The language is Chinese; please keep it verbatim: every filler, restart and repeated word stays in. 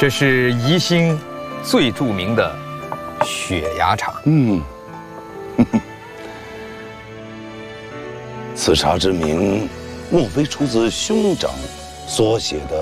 这是宜兴最著名的血芽茶。 嗯，呵呵此茶之名，莫非出自兄长所写的